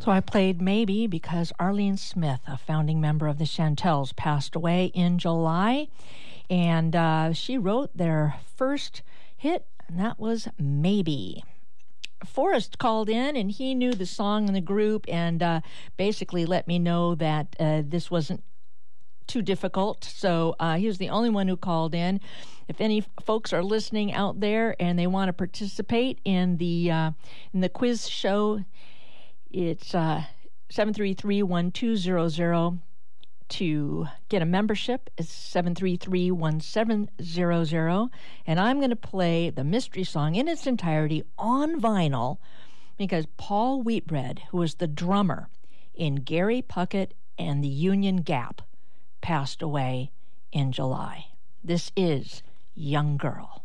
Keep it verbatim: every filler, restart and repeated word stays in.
So I played Maybe because Arlene Smith, a founding member of the Chantels, passed away in July. And uh, she wrote their first hit, and that was Maybe. Forrest called in, and he knew the song and the group, and uh, basically let me know that uh, this wasn't too difficult. So uh, he was the only one who called in. If any folks are listening out there and they want to participate in the uh, in the quiz show, it's uh, seven three three, one two zero zero. To get a membership is seven three three, one seven zero zero. And I'm going to play the mystery song in its entirety on vinyl because Paul Wheatbread, who was the drummer in Gary Puckett and the Union Gap, passed away in July. This is Young Girl.